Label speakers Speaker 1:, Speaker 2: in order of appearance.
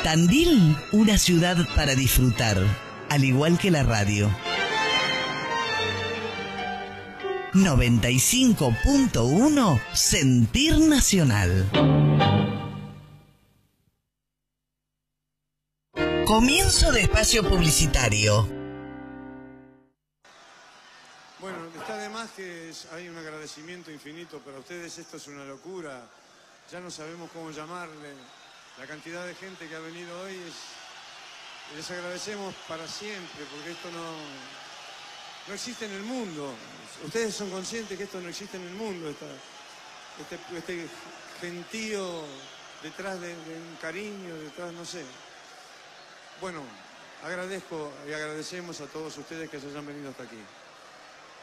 Speaker 1: Tandil, una ciudad para disfrutar, al igual que la radio. 95.1 Sentir Nacional. Comienzo de espacio publicitario.
Speaker 2: Bueno, está de más que hay un agradecimiento infinito para ustedes. Esto es una locura. Ya no sabemos cómo llamarle. La cantidad de gente que ha venido hoy les agradecemos para siempre, porque esto no existe en el mundo. Ustedes son conscientes que esto no existe en el mundo. Este gentío detrás de un cariño, detrás, no sé. Bueno, agradezco y agradecemos a todos ustedes que se hayan venido hasta aquí.